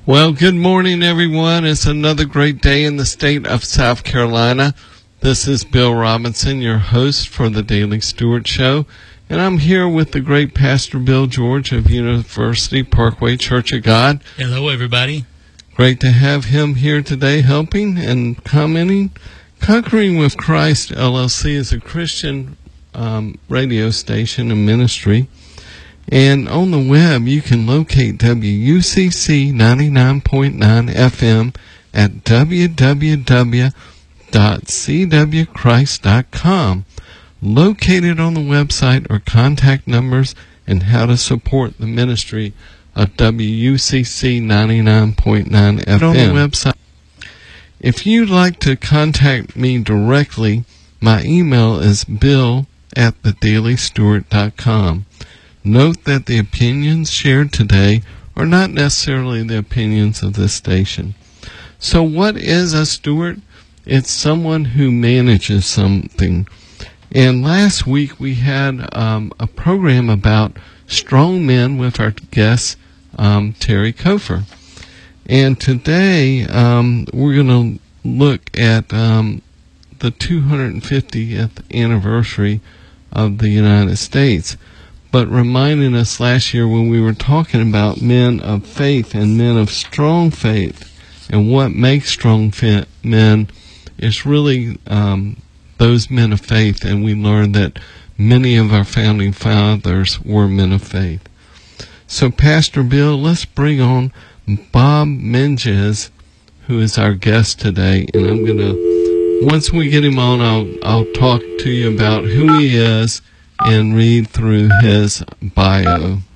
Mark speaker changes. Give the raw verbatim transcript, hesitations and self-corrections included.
Speaker 1: Well, good morning, everyone. It's another great day in the state of South Carolina. This is Bill Robinson, your host for the Daily Stewart Show, and I'm here with the great Pastor Bill George of University Parkway Church of God.
Speaker 2: Hello, everybody.
Speaker 1: Great to have him here today helping and commenting. Conquering with Christ, L L C is a Christian um, radio station and ministry. And on the web, you can locate W U C C ninety-nine point nine F M at w w w dot c w christ dot com. Located on the website are contact numbers and how to support the ministry of W U C C ninety-nine point nine F M. On the website. If you'd like to contact me directly, my email is bill at the daily stewart dot com. Note that the opinions shared today are not necessarily the opinions of this station. So what is a steward? It's someone who manages something. And last week we had um, a program about strong men with our guest, um, Terry Kofer. And today um, we're going to look at um, the two hundred fiftieth anniversary of the United States. But reminding us last year when we were talking about men of faith and men of strong faith and what makes strong men is really um, those men of faith. And we learned that many of our founding fathers were men of faith. So Pastor Bill, let's bring on Bob Menges, who is our guest today. And I'm going to, once we get him on, I'll, I'll talk to you about who he is and read through his bio.